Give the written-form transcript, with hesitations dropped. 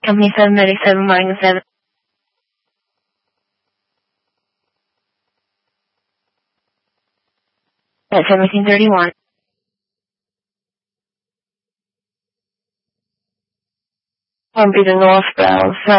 Company 797, Mike 7. At 1731. Be the northbound.